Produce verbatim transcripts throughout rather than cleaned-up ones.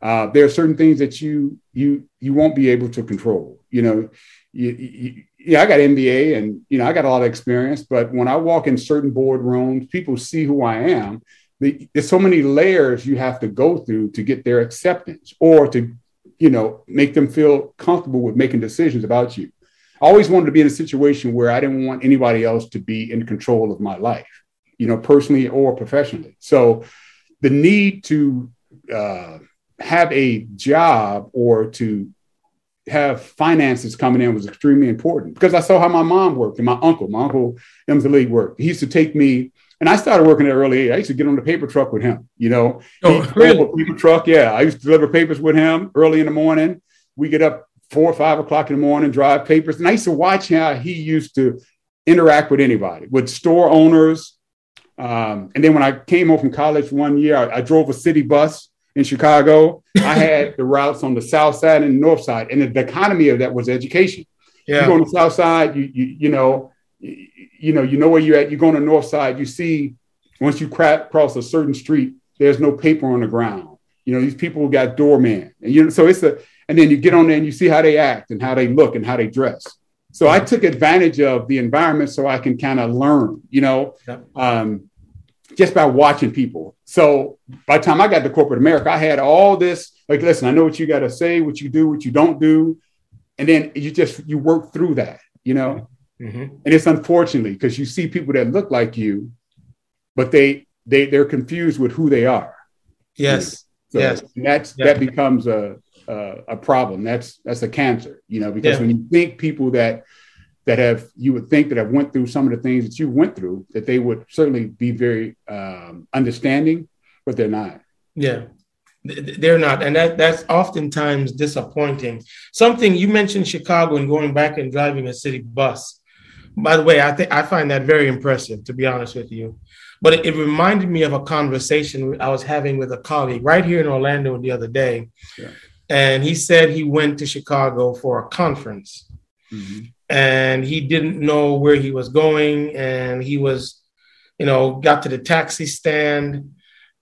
Uh, there are certain things that you you you won't be able to control. You know, you, you, yeah, I got M B A and you know I got a lot of experience, but when I walk in certain boardrooms, people see who I am. The, there's so many layers you have to go through to get their acceptance or to, you know, make them feel comfortable with making decisions about you. I always wanted to be in a situation where I didn't want anybody else to be in control of my life, you know, personally or professionally. So the need to uh, have a job or to have finances coming in was extremely important because I saw how my mom worked and my uncle, my uncle Emsali worked. He used to take me, and I started working at an early age. I used to get on the paper truck with him, you know. Oh, he really? A paper truck, yeah. I used to deliver papers with him early in the morning. We get up four or five o'clock in the morning, drive papers. And I used to watch how he used to interact with anybody, with store owners. Um, and then when I came home from college one year, I, I drove a city bus in Chicago. I had the routes on the south side and the north side. And the dichotomy of that was education. Yeah. You go on the south side, you, you, you know, you, you know, you know where you're at. You go on the north side, you see, once you cra- cross a certain street, there's no paper on the ground. You know, these people got doorman. And you know, so it's a, and then you get on there and you see how they act and how they look and how they dress. So I took advantage of the environment so I can kind of learn, you know, um, just by watching people. So by the time I got to corporate America, I had all this, like, listen, I know what you got to say, what you do, what you don't do. And then you just, you work through that, you know, mm-hmm. And it's unfortunately because you see people that look like you, but they, they, they're confused with who they are. Yes. So yes. That's, yeah. That becomes a, a, a problem. That's, that's a cancer, you know, because yeah. when you think people that, that have, you would think that have went through some of the things that you went through, that they would certainly be very um, understanding, but they're not. Yeah, they're not. And that that's oftentimes disappointing. Something you mentioned Chicago and going back and driving a city bus. By the way, I think I find that very impressive, to be honest with you. But it, it reminded me of a conversation I was having with a colleague right here in Orlando the other day. Yeah. And he said he went to Chicago for a conference. Mm-hmm. And he didn't know where he was going. And he was, you know, got to the taxi stand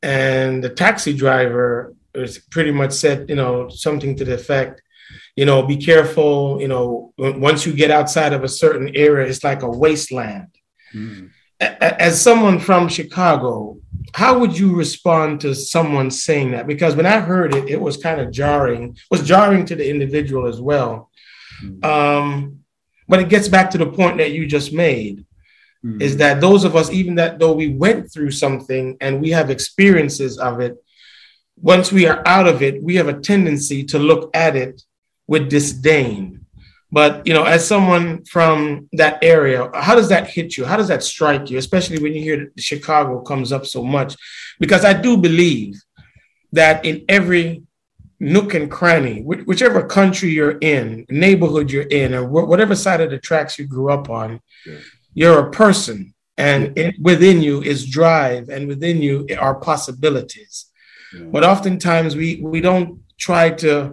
and the taxi driver was pretty much said, you know, something to the effect, you know, be careful, you know, once you get outside of a certain area, it's like a wasteland. Mm. As someone from Chicago, how would you respond to someone saying that? Because when I heard it, it was kind of jarring, it was jarring to the individual as well. Mm. Um, But it gets back to the point that you just made, mm-hmm. is that those of us, even that though we went through something and we have experiences of it, once we are out of it, we have a tendency to look at it with disdain. But, you know, as someone from that area, how does that hit you? How does that strike you, especially when you hear that Chicago comes up so much? Because I do believe that in every nook and cranny, whichever country you're in, neighborhood you're in, or whatever side of the tracks you grew up on, yeah. You're a person, and yeah. it, within you is drive, and within you are possibilities. Yeah. But oftentimes we we don't try to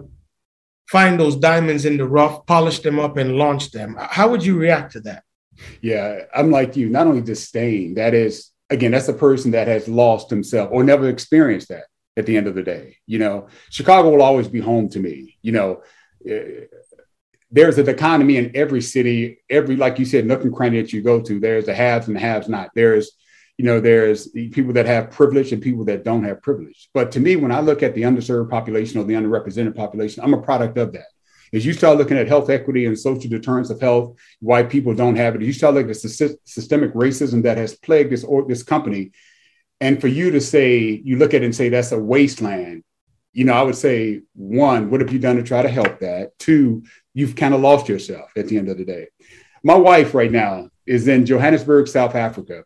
find those diamonds in the rough, polish them up, and launch them. How would you react to that? Yeah, I'm like you. Not only disdain, that is, again, that's a person that has lost himself or never experienced that. At the end of the day, you know, Chicago will always be home to me. You know, uh, there's a dichotomy in every city, every, like you said, nook and cranny that you go to. There's the haves and the haves not. There's, you know, there's people that have privilege and people that don't have privilege. But to me, when I look at the underserved population or the underrepresented population, I'm a product of that. As you start looking at health equity and social deterrence of health, why people don't have it, you start looking at the systemic racism that has plagued this, or this company. And for you to say, you look at it and say, that's a wasteland, you know, I would say, one, what have you done to try to help that? Two, you've kind of lost yourself at the end of the day. My wife right now is in Johannesburg, South Africa.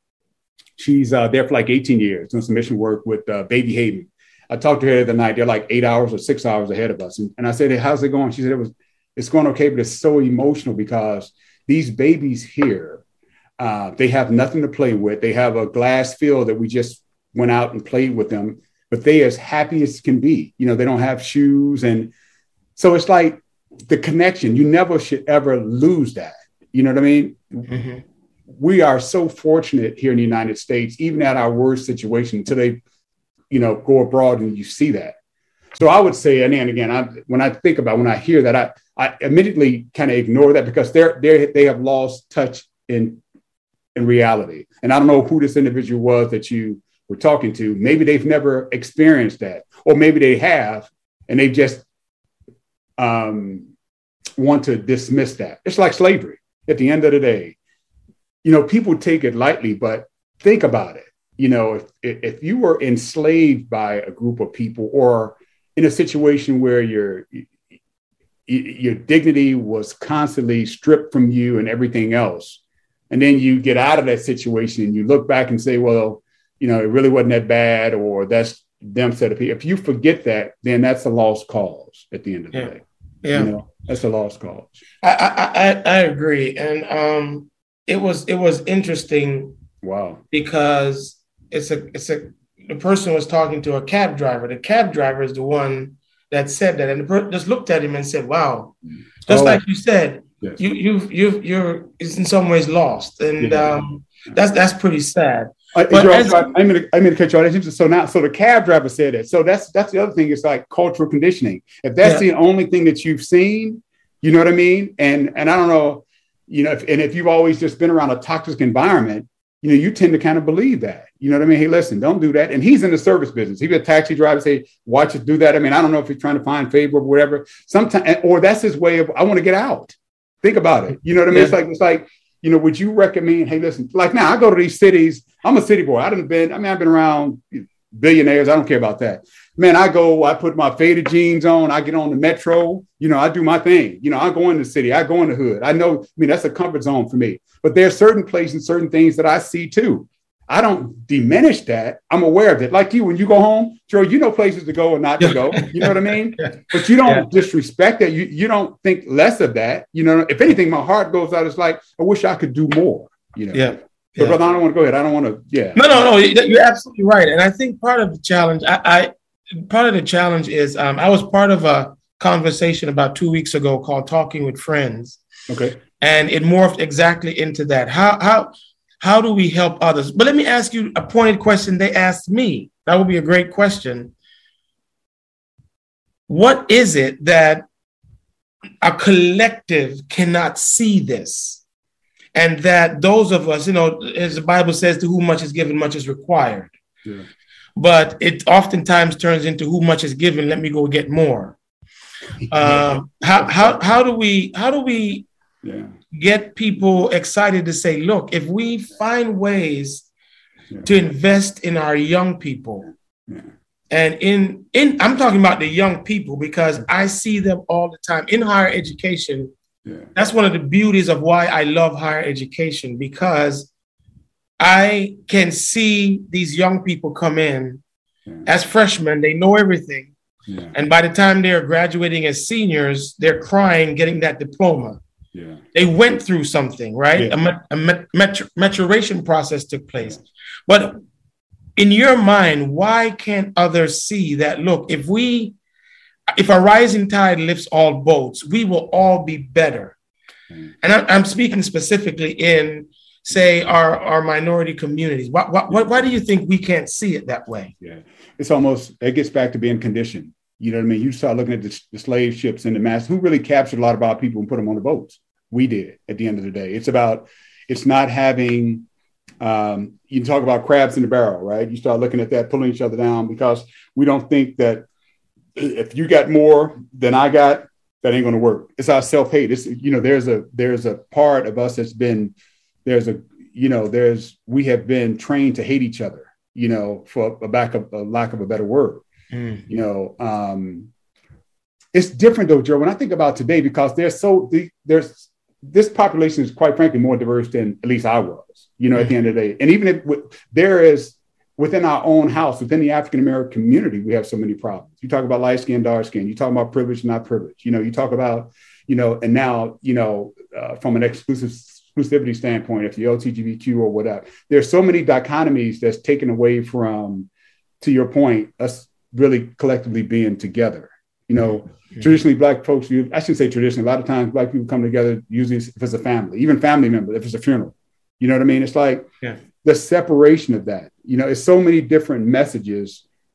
She's uh, there for like eighteen years doing some mission work with uh, Baby Hayden. I talked to her the other night. They're like eight hours or six hours ahead of us. And, and I said, hey, how's it going? She said, it was, it's going okay, but it's so emotional because these babies here, Uh, they have nothing to play with. They have a glass field that we just went out and played with them, but they as happy as can be. You know, they don't have shoes. And so it's like the connection, you never should ever lose that. You know what I mean? Mm-hmm. We are so fortunate here in the United States, even at our worst situation, until they, you know, go abroad and you see that. So I would say, and then again, I, when I think about, when I hear that, I, I immediately kind of ignore that because they're, they're, they have lost touch in, in reality. And I don't know who this individual was that you were talking to. Maybe they've never experienced that, or maybe they have, and they just um, want to dismiss that. It's like slavery at the end of the day. You know, people take it lightly, but think about it. You know, if, if you were enslaved by a group of people, or in a situation where your your dignity was constantly stripped from you and everything else, and then you get out of that situation and you look back and say, well, you know, it really wasn't that bad, or that's them set of people. If you forget that, then that's a lost cause at the end of the yeah. day. Yeah, you know, that's a lost cause. I, I I I agree, and um, it was it was interesting. Wow, because it's a it's a the person was talking to a cab driver. The cab driver is the one that said that, and the person just looked at him and said, "Wow," just oh, like you said, yes. you you you you're in some ways lost, and yeah. um, that's that's pretty sad. Uh, but as, I, I'm gonna I'm gonna cut you off. So now, so the cab driver said it. So that's that's the other thing. It's like cultural conditioning. If that's yeah. the only thing that you've seen, you know what I mean. And and I don't know, you know, if, and if you've always just been around a toxic environment, you know, you tend to kind of believe that. You know what I mean? Hey, listen, don't do that. And he's in the service business. He's a taxi driver. Say, watch us do that. I mean, I don't know if he's trying to find favor or whatever. Sometimes, or that's his way of, I want to get out. Think about it. You know what I mean? Yeah. It's like it's like. You know, would you recommend, hey, listen, like now I go to these cities, I'm a city boy. I done been, I mean, I've been around billionaires. I don't care about that. Man, I go, I put my faded jeans on, I get on the metro, you know, I do my thing. You know, I go in the city, I go in the hood. I know, I mean, that's a comfort zone for me. But there's certain places and certain things that I see too. I don't diminish that. I'm aware of it. Like you, when you go home, Joe, you know places to go and not to go. You know what I mean? But you don't yeah. disrespect that. You you don't think less of that. You know, if anything, my heart goes out. It's like, I wish I could do more. You know. Yeah. So, yeah. brother, I don't want to go ahead. I don't want to. Yeah. No, no, no. You're absolutely right. And I think part of the challenge, I, I part of the challenge is um, I was part of a conversation about two weeks ago called Talking with Friends. Okay. And it morphed exactly into that. How how. How do we help others? But let me ask you a pointed question they asked me. That would be a great question. What is it that a collective cannot see this? And that those of us, you know, as the Bible says, to whom much is given, much is required. Yeah. But it oftentimes turns into who much is given, let me go get more. Um, how, how, how do we, how do we, yeah. get people excited to say, look, if we find ways yeah. to invest in our young people yeah. and in, in, I'm talking about the young people because I see them all the time in higher education. Yeah. That's one of the beauties of why I love higher education, because I can see these young people come in yeah. as freshmen, they know everything. Yeah. And by the time they're graduating as seniors, they're crying, getting that diploma. Yeah. They went through something, right? Yeah. A, a mat- maturation process took place. Yeah. But in your mind, why can't others see that, look, if we, if a rising tide lifts all boats, we will all be better. Mm. And I, I'm speaking specifically in, say, our, our minority communities. Why, why, yeah. why do you think we can't see it that way? Yeah, it's almost, it gets back to being conditioned. You know what I mean? You start looking at the, the slave ships and the mass, who really captured a lot of our people and put them on the boats? We did at the end of the day. It's about, it's not having, um, you talk about crabs in the barrel, right? You start looking at that, pulling each other down, because we don't think that if you got more than I got, that ain't going to work. It's our self-hate. It's, you know, there's a, there's a part of us that's been, there's a, you know, there's, we have been trained to hate each other, you know, for a back of a lack of a better word. Mm. You know, um, it's different though, Joe, when I think about today, because there's so the, there's this population is quite frankly more diverse than at least I was, you know, mm. at the end of the day. And even if w- there is within our own house, within the African-American community, we have so many problems. You talk about light skin, dark skin, you talk about privilege, not privilege, you know, you talk about, you know, and now, you know, uh, from an exclusive exclusivity standpoint, if you're L G B T Q or whatever, there's so many dichotomies that's taken away from, to your point, us really collectively being together. You know, mm-hmm. traditionally Black folks, you, I shouldn't say traditionally, a lot of times Black people come together usually if it's a family, even family member, if it's a funeral. You know what I mean? It's like yeah. the separation of that. You know, it's so many different messages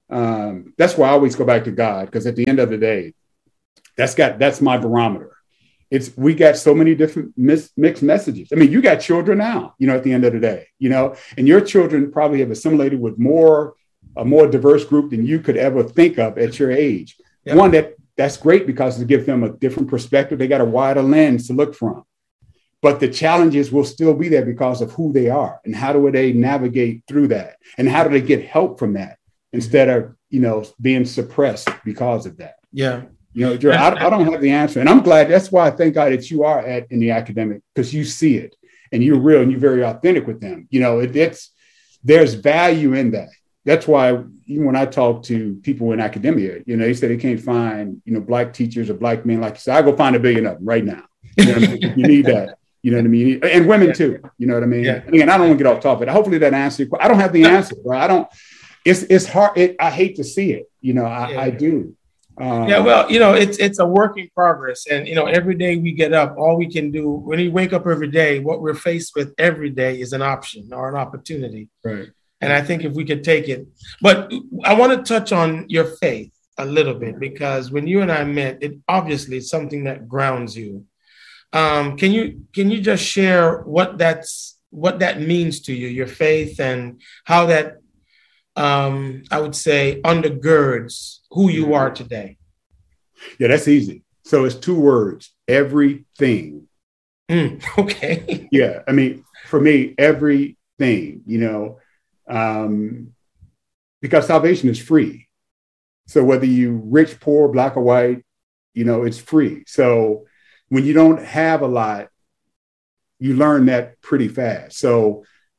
Um, that's why I always go back to God, because at the end of the day, that's got that's my barometer. It's we got so many different mis, mixed messages. I mean, you got children now, you know, at the end of the day, you know, and your children probably have assimilated with more a more diverse group than you could ever think of at your age. Yep. One that that's great because it gives them a different perspective. They got a wider lens to look from. But the challenges will still be there because of who they are and how do they navigate through that and how do they get help from that instead of, you know, being suppressed because of that. Yeah. You know, Joe, I, I don't have the answer. And I'm glad. That's why I thank God that you are at in the academic, because you see it and you're real and you're very authentic with them. You know, it, it's there's value in that. That's why even when I talk to people in academia, you know, they say they can't find, you know, Black teachers or Black men. Like you said, I go find a billion of them right now. You know what I mean? You need that. You know what I mean? And women too. You know what I mean? Yeah. And again, I don't want to get off topic. Hopefully that answers. I don't have the answer. Right? I don't. It's it's hard. It, I hate to see it. You know, I, yeah. I do. Um, yeah. Well, you know, it's it's a work in progress, and you know, every day we get up, all we can do when we wake up every day, what we're faced with every day is an option or an opportunity. Right. And I think if we could take it, but I want to touch on your faith a little bit, because when you and I met, it obviously is something that grounds you. Um, can you can you just share what that's what that means to you, your faith, and how that um, I would say undergirds who you are today? Yeah, that's easy. So it's two words: everything. Mm, okay. Yeah, I mean, for me, everything. You know, um, because salvation is free. So whether you rich, poor, Black or white, you know, it's free. So when you don't have a lot, you learn that pretty fast. So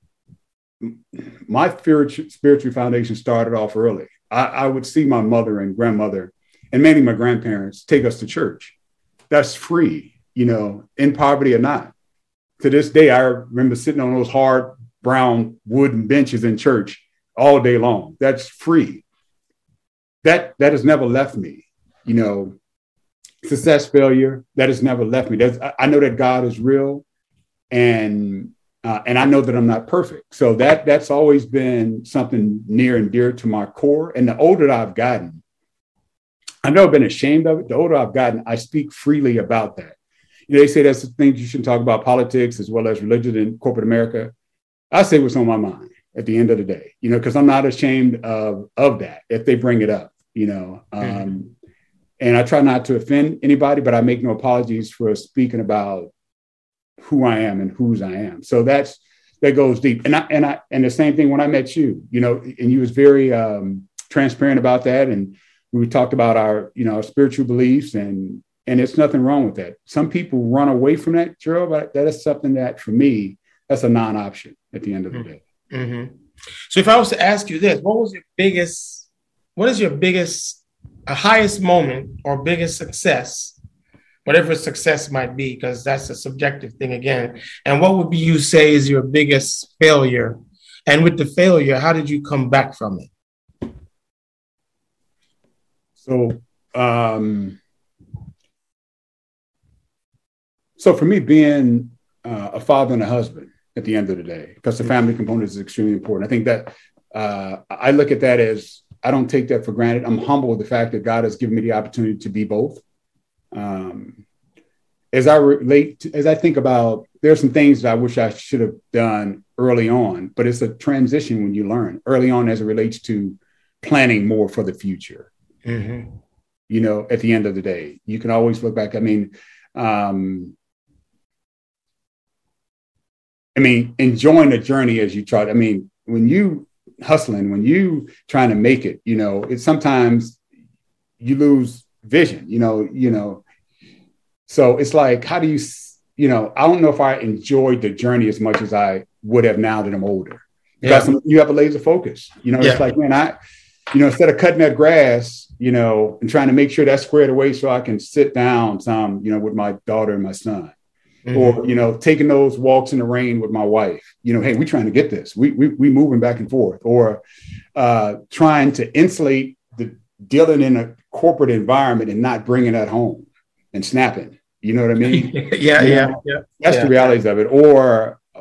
my spiritual, spiritual foundation started off early. I, I would see my mother and grandmother and mainly my grandparents take us to church. That's free, you know, in poverty or not. To this day, I remember sitting on those hard brown wooden benches in church all day long. That's free. That, that has never left me, you know. Success, failure, that has never left me. That's, I know that God is real, and uh, and I know that I'm not perfect. So that that's always been something near and dear to my core. And the older I've gotten, I've never been ashamed of it. The older I've gotten, I speak freely about that. You know, they say that's the things you shouldn't talk about, politics as well as religion in corporate America. I say what's on my mind at the end of the day, you know, because I'm not ashamed of of that if they bring it up, you know. Um, mm-hmm. And I try not to offend anybody, but I make no apologies for speaking about who I am and whose I am. So that's that goes deep. And I and I and the same thing when I met you, you know, and you was very um, transparent about that. And we talked about our, you know, our spiritual beliefs, and and it's nothing wrong with that. Some people run away from that, Gerald, but that is something that for me, that's a non-option at the end of the day. Mm-hmm. So if I was to ask you this, what was your biggest, what is your biggest a highest moment or biggest success, whatever success might be, because that's a subjective thing again. And what would be you say is your biggest failure? And with the failure, how did you come back from it? So, um, so for me, being uh, a father and a husband at the end of the day, because the family component is extremely important. I think that uh, I look at that as, I don't take that for granted. I'm humble with the fact that God has given me the opportunity to be both. Um, as I relate, to, as I think about, there's some things that I wish I should have done early on, but it's a transition when you learn early on as it relates to planning more for the future. Mm-hmm. You know, at the end of the day, you can always look back. I mean, um, I mean, enjoying the journey as you try. I mean, when you hustling, when you trying to make it, you know, it's sometimes you lose vision, you know, you know, so it's like, how do you, you know, I don't know if I enjoyed the journey as much as I would have now that I'm older, because yeah. you have a laser focus, you know, yeah. It's like, man, I, you know, instead of cutting that grass, you know, and trying to make sure that's squared away so I can sit down some, you know, with my daughter and my son. Mm-hmm. Or, you know, taking those walks in the rain with my wife, you know, hey, we're trying to get this. We we we moving back and forth. Or uh, trying to insulate the dealing in a corporate environment and not bringing that home and snapping. You know what I mean? yeah, yeah, know, yeah. That's yeah. the realities of it. Or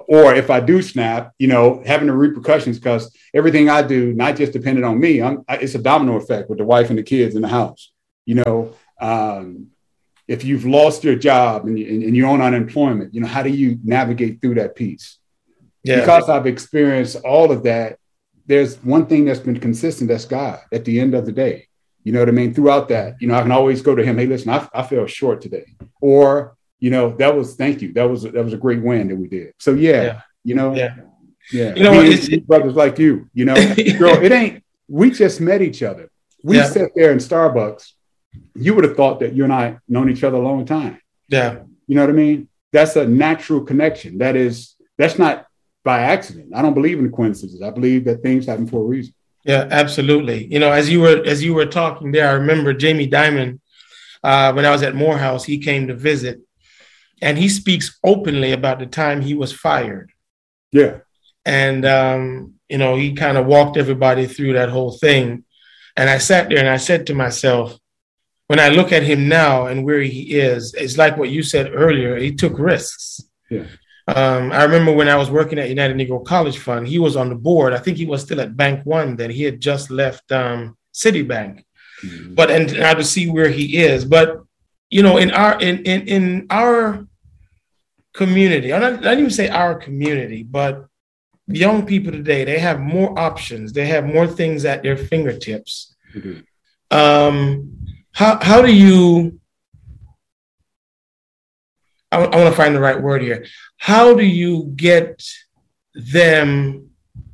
or if I do snap, you know, having the repercussions, because everything I do, not just dependent on me, I'm, I, it's a domino effect with the wife and the kids in the house. You know, um, if you've lost your job and, you, and you're on unemployment, you know, how do you navigate through that piece? Yeah. Because I've experienced all of that, there's one thing that's been consistent, that's God at the end of the day. You know what I mean? Throughout that, you know, I can always go to him, hey, listen, I, I fell short today. Or, you know, that was, thank you. That was, that was a great win that we did. So, yeah, yeah. you know, yeah. yeah. You know, Me it's, and brothers like you, you know, girl, it ain't, we just met each other. We yeah. sat there in Starbucks. You would have thought that you and I known each other a long time. Yeah. You know what I mean? That's a natural connection. That is, that's not by accident. I don't believe in coincidences. I believe that things happen for a reason. Yeah, absolutely. You know, as you were as you were talking there, I remember Jamie Dimon, uh, when I was at Morehouse, he came to visit, and he speaks openly about the time he was fired. Yeah. And, um, you know, he kind of walked everybody through that whole thing. And I sat there and I said to myself, when I look at him now and where he is, it's like what you said earlier. He took risks. Yeah. Um, I remember when I was working at United Negro College Fund, he was on the board. I think he was still at Bank One then. He had just left um, Citibank. Mm-hmm. But and now to see where he is. But, you know, in our in in, in our community, I'm not, I don't even say our community, but young people today, they have more options. They have more things at their fingertips. Mm-hmm. Um, how how do you I, I want to find the right word here. How do you get them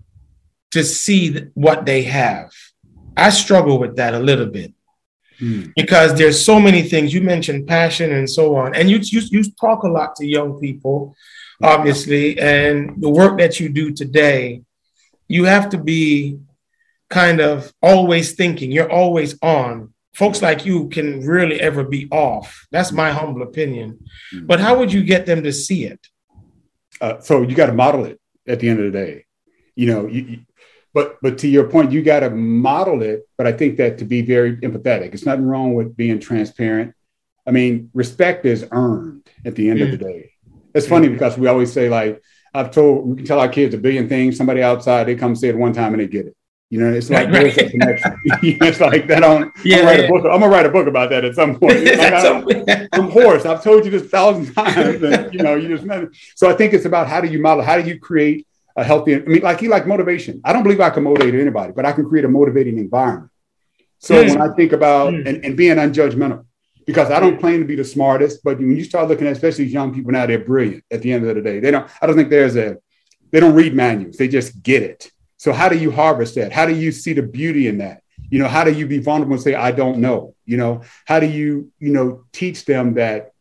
to see what they have? I struggle with that a little bit hmm. because there's so many things. You mentioned passion and so on. And you, you, you talk a lot to young people, obviously, and the work that you do today, you have to be kind of always thinking. You're always on. Folks like you can really ever be off. That's my humble opinion. But how would you get them to see it? Uh, so you got to model it at the end of the day, you know, you, you, but but to your point, you got to model it. But I think that to be very empathetic, it's nothing wrong with being transparent. I mean, respect is earned at the end mm. of the day. It's funny mm. because we always say, like, I've told, we can tell our kids a billion things. Somebody outside, they come say it one time and they get it. You know, it's like right, right. connection. It's like that on. Yeah, I'm, yeah. a book, I'm gonna write a book about that at some point. Like, I, I'm hoarse. I've told you this a thousand times, and you know, you just never. So I think it's about how do you model? How do you create a healthy? I mean, like you like motivation. I don't believe I can motivate anybody, but I can create a motivating environment. So mm. when I think about mm. and, and being unjudgmental, because I don't claim to be the smartest, but when you start looking at especially young people now, they're brilliant. At the end of the day, they don't. I don't think there's a. They don't read manuals. They just get it. So how do you harvest that? How do you see the beauty in that? You know, how do you be vulnerable and say, I don't know? You know, how do you, you know, teach them that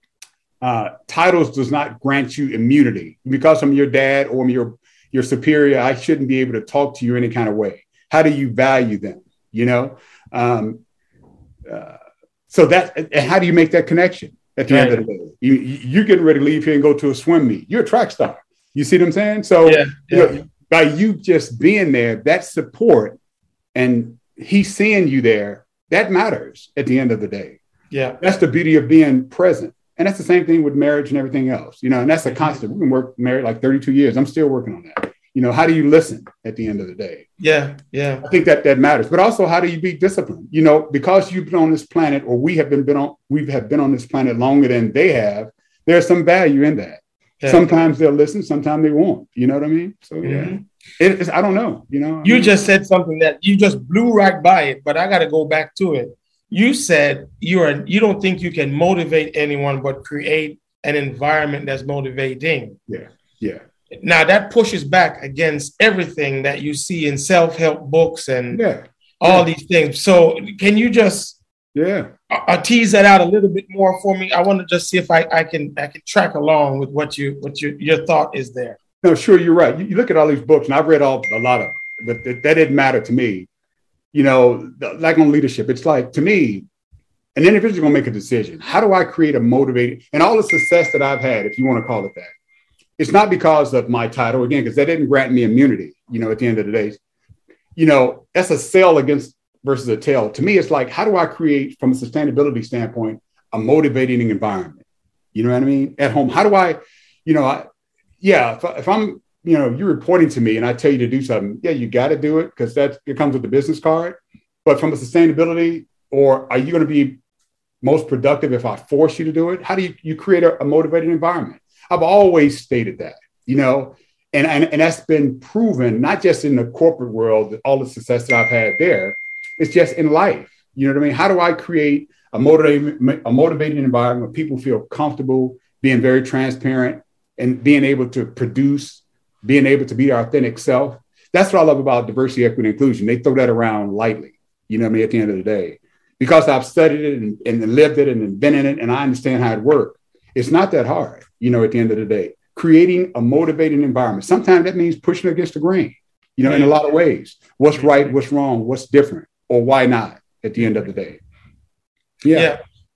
uh, titles does not grant you immunity? Because I'm your dad or I'm your, your superior, I shouldn't be able to talk to you any kind of way. How do you value them? You know? Um, uh, so that, and how do you make that connection at the right. end of the day? You, you're getting ready to leave here and go to a swim meet. You're a track star. You see what I'm saying? So, yeah, yeah. You know, by you just being there, that support and he seeing you there, that matters at the end of the day. Yeah. That's the beauty of being present. And that's the same thing with marriage and everything else, you know, and that's a constant. We've been work married like thirty-two years. I'm still working on that. You know, how do you listen at the end of the day? Yeah. Yeah. I think that that matters, but also how do you be disciplined? You know, because you've been on this planet or we have been, been on, we have been on this planet longer than they have. There's some value in that. Yeah. Sometimes they'll listen, sometimes they won't. You know what I mean? So, yeah, mm-hmm. it, it's, I don't know. You know, you just said something that you just blew right by it, but I got to go back to it. You said you are, you don't think you can motivate anyone, but create an environment that's motivating. Yeah. Yeah. Now that pushes back against everything that you see in self-help books and yeah. all yeah. these things. So can you just, yeah, I'll tease that out a little bit more for me. I want to just see if I, I can I can track along with what you what your your thought is there. No, sure, you're right. You, you look at all these books, and I've read all a lot of them, but that, that didn't matter to me. You know, the, like on leadership, it's like to me, an individual's gonna make a decision. How do I create a motivated and all the success that I've had, if you want to call it that, it's not because of my title again, because that didn't grant me immunity. You know, at the end of the day, you know, that's a sell against. Versus a tail. To me, it's like, how do I create, from a sustainability standpoint, a motivating environment? You know what I mean? At home, how do I, you know, I, yeah, if, if I'm, you know, you're reporting to me and I tell you to do something, yeah, you got to do it because that it comes with the business card. But from a sustainability, or are you going to be most productive if I force you to do it? How do you, you create a, a motivated environment? I've always stated that, you know, and, and, and that's been proven, not just in the corporate world, all the success that I've had there, it's just in life. You know what I mean? How do I create a motivating, a motivating environment where people feel comfortable being very transparent and being able to produce, being able to be their authentic self? That's what I love about diversity, equity, and inclusion. They throw that around lightly, you know what I mean, at the end of the day. Because I've studied it and, and lived it and been in it and I understand how it works, it's not that hard, you know, at the end of the day. Creating a motivating environment. Sometimes that means pushing against the grain, you know, in a lot of ways. What's right, what's wrong, what's different, or why not at the end of the day. Yeah. yeah.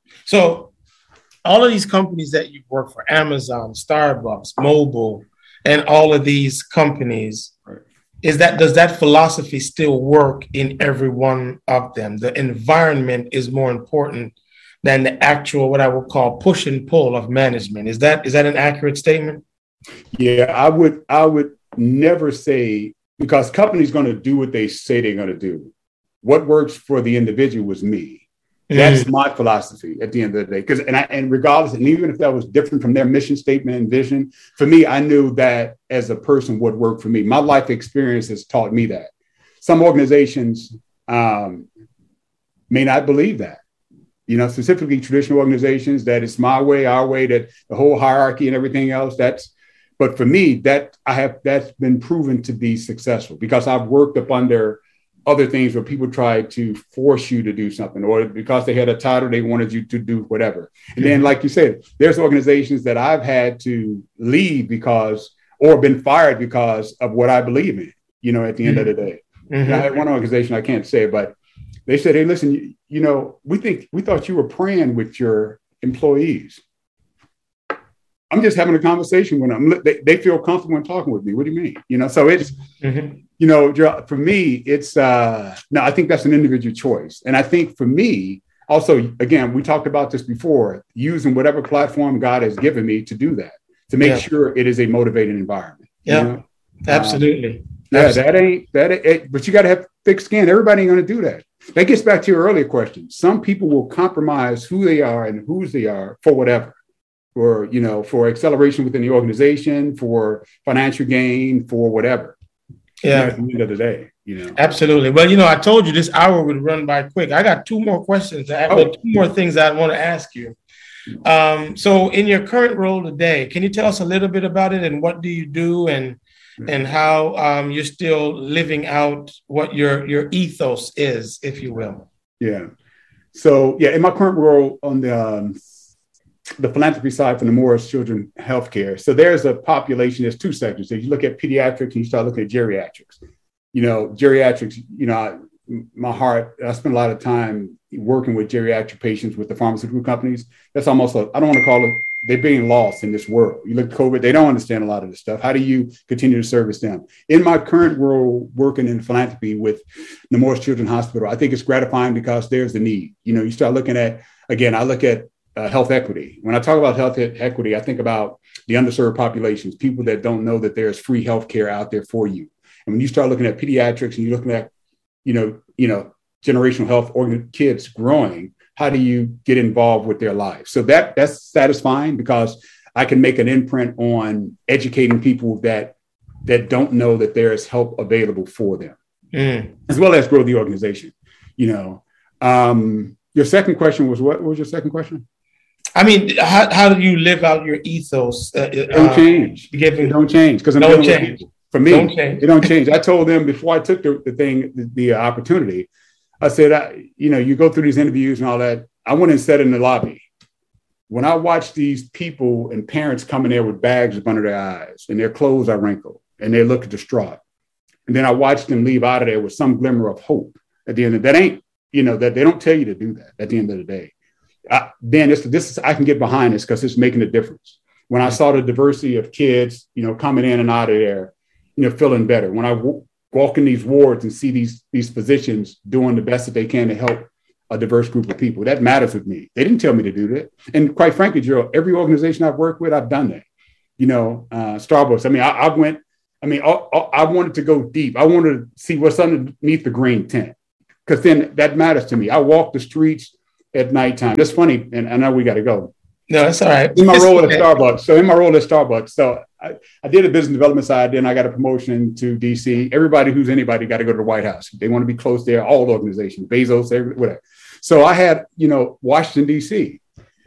So all of these companies that you work for, Amazon, Starbucks, Mobile, and all of these companies, right. is that, does that philosophy still work in every one of them? The environment is more important than the actual, what I would call push and pull of management. Is that, is that an accurate statement? Yeah, I would, I would never say, because companies going to do what they say they're going to do. What works for the individual was me. That's mm. my philosophy at the end of the day. Because and I, and regardless, and even if that was different from their mission statement and vision, for me, I knew that as a person would work for me. My life experience has taught me that. Some organizations um, may not believe that. You know, specifically traditional organizations, that it's my way, our way, that the whole hierarchy and everything else. That's, but for me, that I have that's been proven to be successful because I've worked up under other things where people try to force you to do something, or because they had a title, they wanted you to do whatever. And then, like you said, there's organizations that I've had to leave because, or been fired because of what I believe in, you know, at the end mm-hmm. of the day. Mm-hmm. I had one organization, I can't say, but they said, hey, listen, you, you know, we think, we thought you were praying with your employees. I'm just having a conversation with them. They, they feel comfortable in talking with me. What do you mean? You know, so it's, mm-hmm. you know, for me, it's, uh, no, I think that's an individual choice. And I think for me, also, again, we talked about this before, using whatever platform God has given me to do that, to make yeah. sure it is a motivating environment. Yeah, you know? absolutely. Um, yeah, absolutely. that ain't, that ain't, but you got to have thick skin. Everybody ain't going to do that. That gets back to your earlier question. Some people will compromise who they are and whose they are for whatever. For, you know, for acceleration within the organization, for financial gain, for whatever. Yeah. At the end of the day, you know. Absolutely. Well, you know, I told you this hour would run by quick. I got two more questions. I have oh. two more things I want to ask you. Um, so in your current role today, can you tell us a little bit about it and what do you do and and how um, you're still living out what your your ethos is, if you will? Yeah. So, yeah, in my current role on the um, the philanthropy side for Nemours Children Healthcare. So there's a population, there's two sectors. So you look at pediatrics and you start looking at geriatrics. You know, geriatrics, you know, I, my heart, I spend a lot of time working with geriatric patients with the pharmaceutical companies. That's almost, a, I don't want to call it, they're being lost in this world. You look at COVID, they don't understand a lot of this stuff. How do you continue to service them? In my current role, working in philanthropy with Nemours Children's Hospital, I think it's gratifying because there's the need. You know, you start looking at, again, I look at Uh, health equity. When I talk about health equity, I think about the underserved populations, people that don't know that there's free health care out there for you. And when you start looking at pediatrics and you're looking at, you know, you know, generational health or kids growing, how do you get involved with their lives? So that that's satisfying because I can make an imprint on educating people that that don't know that there is help available for them, mm. as well as grow the organization. You know, um, your second question was what? What was your second question? I mean, how, how do you live out your ethos? Uh, it don't uh, change. Giving, it don't change because I'm don't dealing change. with people. For me, don't change. It don't change. I told them before I took the, the thing, the, the opportunity, I said, I, you know, you go through these interviews and all that. I went and sat in the lobby. When I watch these people and parents come in there with bags up under their eyes and their clothes are wrinkled and they look distraught, and then I watch them leave out of there with some glimmer of hope at the end of that ain't, you know, that they don't tell you to do that at the end of the day. I, then this, this is, I can get behind this because it's making a difference. When I saw the diversity of kids, you know, coming in and out of there, you know, feeling better. When I w- walk in these wards and see these, these physicians doing the best that they can to help a diverse group of people, that matters with me. They didn't tell me to do that. And quite frankly, Joe, every organization I've worked with, I've done that. you know, uh, Starbucks. I mean, I, I went, I mean, I, I wanted to go deep. I wanted to see what's underneath the green tent, because then that matters to me. I walk the streets at nighttime. That's funny. And I know we got to go. No, that's all right. In my it's role okay. at Starbucks. So in my role at Starbucks. So I, I did a business development side. Then I got a promotion to D C. Everybody who's anybody got to go to the White House. They want to be close there. All organizations, Bezos, whatever. So I had, you know, Washington, D C.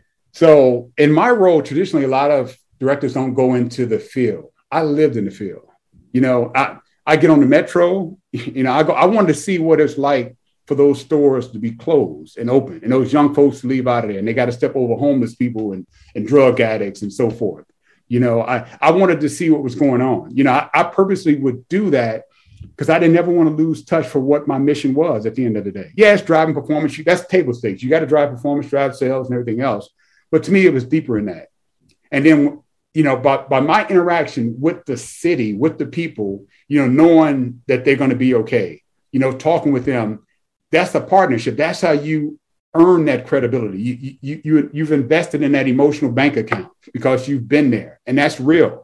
So in my role, traditionally, a lot of directors don't go into the field. I lived in the field. You know, I, I get on the metro, you know, I go, I wanted to see what it's like for those stores to be closed and open, and those young folks to leave out of there, and they got to step over homeless people and, and drug addicts and so forth. You know, I, I wanted to see what was going on. You know, I, I purposely would do that because I didn't ever want to lose touch for what my mission was at the end of the day. Yes, driving performance, that's table stakes. You got to drive performance, drive sales and everything else. But to me, it was deeper in that. And then, you know, by, by my interaction with the city, with the people, you know, knowing that they're going to be okay, you know, talking with them, that's a partnership. That's how you earn that credibility. You, you, you, you've invested in that emotional bank account because you've been there, and that's real.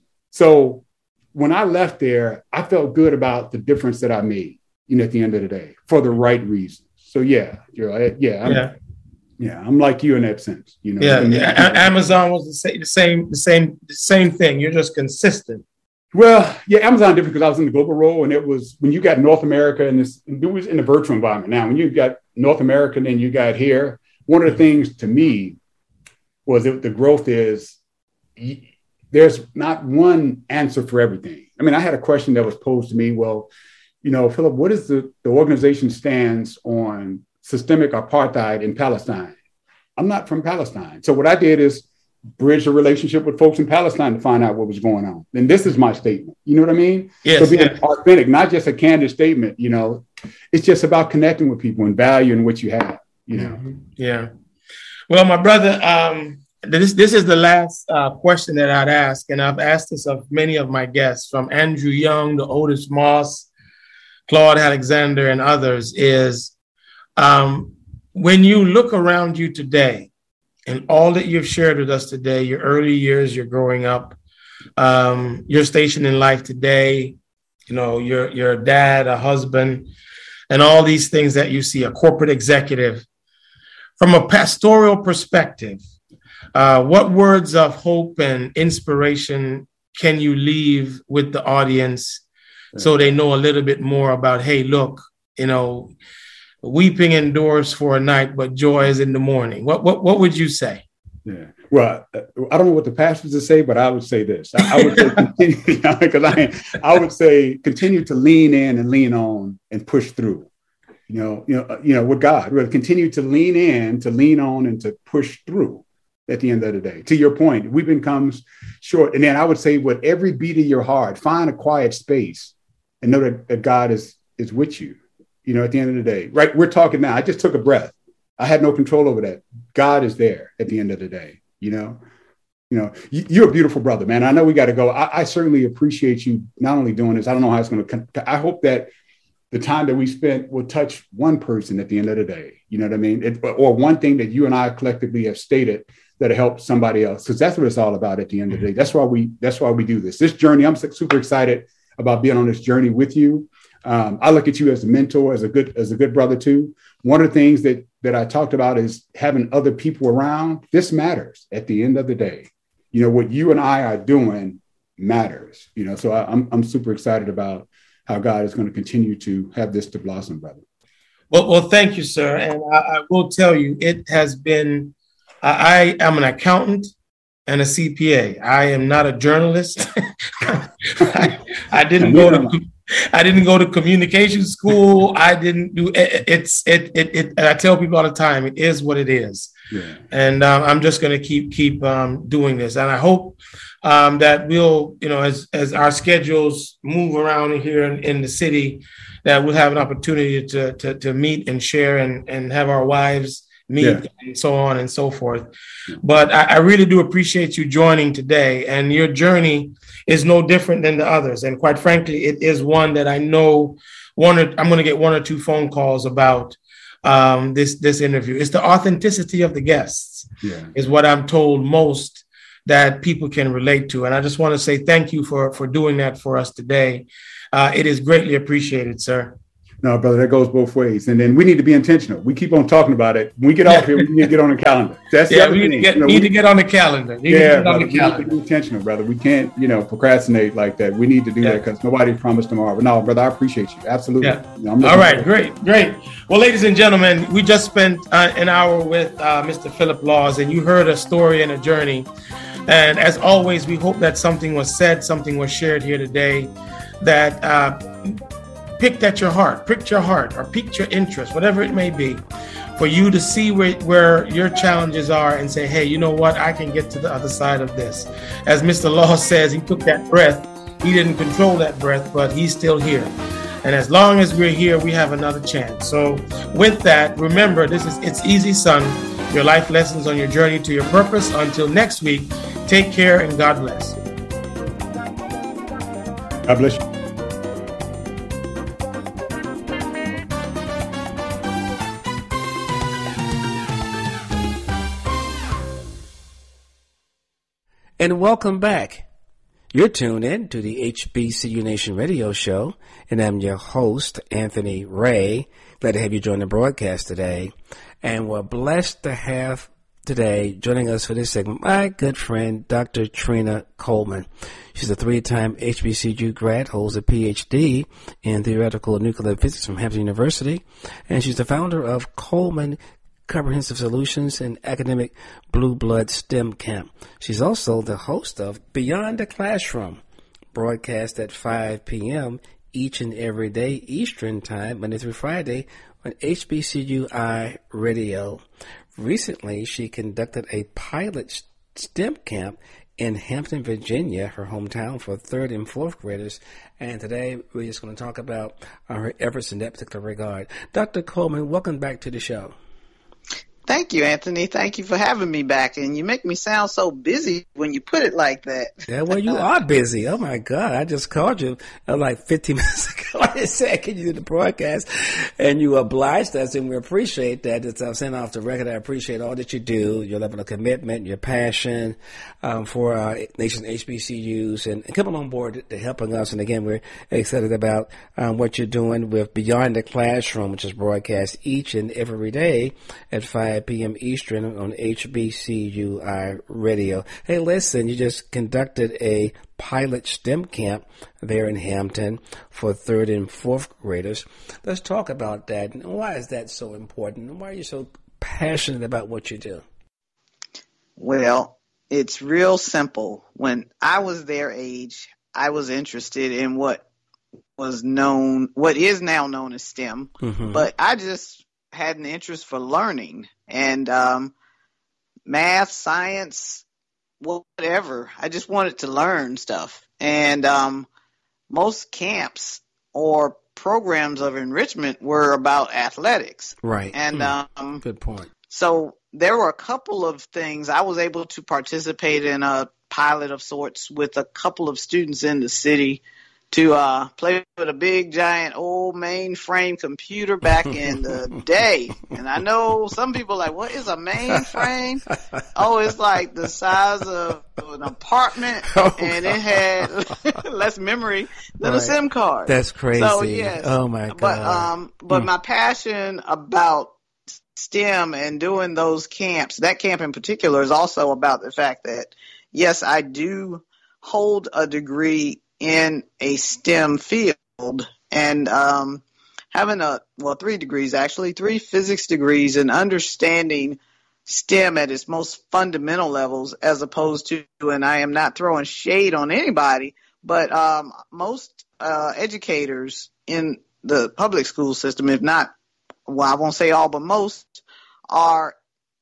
So when I left there, I felt good about the difference that I made, you know, at the end of the day, for the right reasons. So yeah, you're right. Yeah. I'm, yeah. Yeah. I'm like you in that sense, you know. Yeah. yeah. Amazon was the same, the same, the same, the same thing. You're just consistent. Well, yeah, Amazon different because I was in the global role, and it was when you got North America and this, it was in the virtual environment. Now, when you got North America and then you got here, one of the things to me was that the growth is there's not one answer for everything. I mean, I had a question that was posed to me. Well, you know, Philip, what is the, the organization stance on systemic apartheid in Palestine? I'm not from Palestine. So what I did is bridge a relationship with folks in Palestine to find out what was going on. And this is my statement. You know what I mean? Yes, so being yes. authentic, not just a candid statement, you know, it's just about connecting with people and valuing what you have, you know? Mm-hmm. Yeah. Well, my brother, um, this, this is the last uh, question that I'd ask. And I've asked this of many of my guests, from Andrew Young to Otis Moss, Claude Alexander, and others, is um, when you look around you today, and all that you've shared with us today, your early years, your growing up, um, your station in life today, you know, you're, you're a dad, a husband, and all these things that you see, a corporate executive. From a pastoral perspective, uh, what words of hope and inspiration can you leave with the audience so they know a little bit more about, hey, look, you know, weeping endures for a night, but joy is in the morning. What what what would you say? Yeah. Well, I don't know what the pastors would say, but I would say this. I, I would say continue, because I, I would say continue to lean in and lean on and push through. You know, you know, you know, with God, we'll continue to lean in, to lean on, and to push through. At the end of the day, to your point, weeping comes short. And then I would say, with every beat of your heart, find a quiet space and know that, that God is is with you. You know, at the end of the day, right? We're talking now. I just took a breath. I had no control over that. God is there at the end of the day. You know, you know, you, you're a beautiful brother, man. I know we got to go. I, I certainly appreciate you not only doing this. I don't know how it's going to. I hope that the time that we spent will touch one person at the end of the day. You know what I mean? It, or one thing that you and I collectively have stated that'll help somebody else, because that's what it's all about at the end of the day. That's why we. That's why we do this. This journey. I'm super excited about being on this journey with you. Um, I look at you as a mentor, as a good, as a good brother too. One of the things that that I talked about is having other people around. This matters at the end of the day. You know, what you and I are doing matters. You know, so I, I'm I'm super excited about how God is going to continue to have this to blossom, brother. Well, well, thank you, sir. And I, I will tell you, it has been. I, I am an accountant and a C P A. I am not a journalist. I, I didn't go to. I didn't go to communication school. I didn't do it. It's it, it, it, and I tell people all the time, it is what it is. Yeah. And um, I'm just going to keep, keep um, doing this. And I hope um, that we'll, you know, as, as our schedules move around here in, in the city, that we'll have an opportunity to, to, to meet and share and, and have our wives meet, yeah, and so on and so forth. But I, I really do appreciate you joining today, and your journey is no different than the others. And quite frankly, it is one that I know one or, I'm going to get one or two phone calls about um, this, this interview. It's the authenticity of the guests, yeah, is what I'm told most that people can relate to. And I just want to say thank you for, for doing that for us today. Uh, it is greatly appreciated, sir. No, brother, that goes both ways. And then we need to be intentional. We keep on talking about it. When we get off here, we need to get on the calendar. That's the yeah, other we thing. need, to get, you know, need we, to get on the calendar. Need yeah, to brother, on the we calendar. need to be intentional, brother. We can't, you know, procrastinate like that. We need to do yeah. that because nobody promised tomorrow. But no, brother, I appreciate you. Absolutely. Yeah. You know, all right, great, great. Well, ladies and gentlemen, we just spent uh, an hour with uh, Mister Phillip Laws, and you heard a story and a journey. And as always, we hope that something was said, something was shared here today that uh, picked at your heart, pricked your heart, or piqued your interest, whatever it may be, for you to see where, where your challenges are and say, hey, you know what? I can get to the other side of this. As Mister Law says, he took that breath. He didn't control that breath, but he's still here. And as long as we're here, we have another chance. So with that, remember, this is It's Easy, Son, your life lessons on your journey to your purpose. Until next week, take care and God bless. God bless you. And welcome back. You're tuned in to the H B C U Nation radio show, and I'm your host, Anthony Ray. Glad to have you join the broadcast today. And we're blessed to have today joining us for this segment my good friend, Doctor Trina Coleman. She's a three-time H B C U grad, holds a P H D in theoretical nuclear physics from Hampton University, and she's the founder of Coleman Comprehensive Solutions and Academic Blue Blood STEM Camp. She's also the host of Beyond the Classroom, broadcast at five p.m. each and every day Eastern Time, Monday through Friday on H B C U I Radio. Recently, she conducted a pilot STEM camp in Hampton, Virginia, her hometown, for third and fourth graders. And today, we're just going to talk about uh, her efforts in that particular regard. Doctor Coleman, welcome back to the show. Thank you, Anthony. Thank you for having me back. And you make me sound so busy when you put it like that. Yeah, well, you are busy. Oh, my God. I just called you uh, like fifteen minutes ago. I said, can you do the broadcast? And you obliged us, and we appreciate that. It's, I'm saying off the record, I appreciate all that you do, your level of commitment, your passion um, for our nation's H B C Us, and, and coming on board to, to helping us. And, again, we're excited about um, what you're doing with Beyond the Classroom, which is broadcast each and every day at five p.m. Eastern on H B C U I Radio. Hey, listen, you just conducted a pilot STEM camp there in Hampton for third and fourth graders. Let's talk about that. And why is that so important? And why are you so passionate about what you do? Well, it's real simple. When I was their age, I was interested in what was known, what is now known as STEM, mm-hmm. but I just had an interest for learning and um, math, science, whatever. I just wanted to learn stuff. And um, most camps or programs of enrichment were about athletics. Right. And mm. um, good point. So there were a couple of things. I was able to participate in a pilot of sorts with a couple of students in the city to uh, play with a big, giant, old mainframe computer back in the day. And I know some people are like, what is a mainframe? Oh, it's like the size of an apartment, oh, and it had less memory than right. a SIM card. That's crazy. So, yes. Oh, my God. But, um, but hmm. my passion about STEM and doing those camps, that camp in particular, is also about the fact that, yes, I do hold a degree in a STEM field, and um, having a, well, three degrees actually, three physics degrees, and understanding STEM at its most fundamental levels, as opposed to, and I am not throwing shade on anybody, but um, most uh, educators in the public school system, if not, well, I won't say all, but most, are,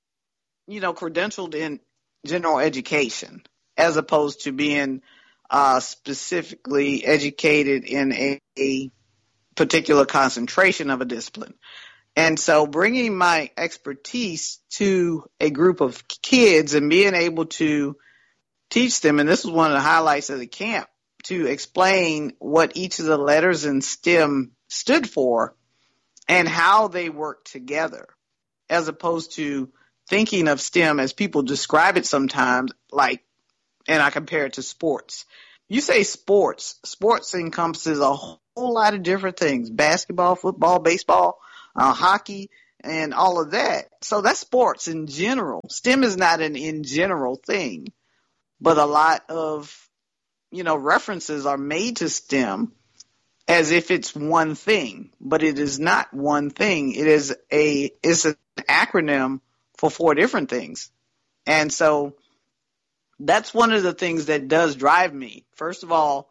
you know, credentialed in general education, as opposed to being Uh, specifically educated in a, a particular concentration of a discipline. And so bringing my expertise to a group of kids and being able to teach them, and this was one of the highlights of the camp, to explain what each of the letters in STEM stood for and how they work together, as opposed to thinking of STEM as people describe it sometimes, like and I compare it to sports. You say sports, sports encompasses a whole lot of different things: basketball, football, baseball, uh, hockey, and all of that. So that's sports in general. STEM is not an in general thing, but a lot of, you know, references are made to STEM as if it's one thing, but it is not one thing. It is a, it's an acronym for four different things. And so that's one of the things that does drive me. First of all,